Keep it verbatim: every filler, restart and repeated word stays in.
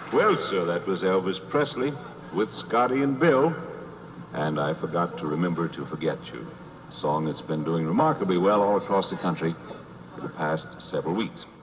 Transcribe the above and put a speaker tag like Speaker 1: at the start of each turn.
Speaker 1: Well, sir, that was Elvis Presley with Scotty and Bill. And I forgot to remember to forget you. A song that's been doing remarkably well all across the country for the past several weeks.